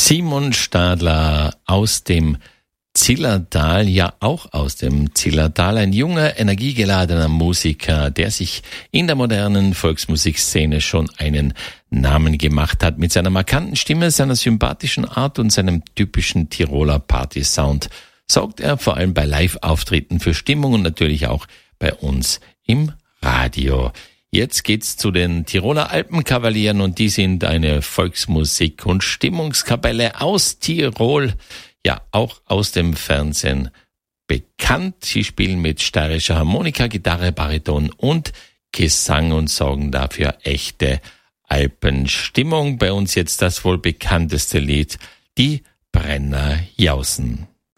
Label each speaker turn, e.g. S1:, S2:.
S1: Simon Stadler aus dem Zillertal, ja auch aus dem Zillertal, ein junger, energiegeladener Musiker, der sich in der modernen Volksmusikszene schon einen Namen gemacht hat. Mit seiner markanten Stimme, seiner sympathischen Art und seinem typischen Tiroler Party-Sound sorgt er vor allem bei Live-Auftritten für Stimmung und natürlich auch bei uns im Radio. Jetzt geht's zu den Tiroler Alpenkavalieren und die sind eine Volksmusik- und Stimmungskapelle aus Tirol, ja auch aus dem Fernsehen bekannt. Sie spielen mit steirischer Harmonika, Gitarre, Bariton und Gesang und sorgen dafür echte Alpenstimmung. Bei uns jetzt das wohl bekannteste Lied, die Brenner Jausen.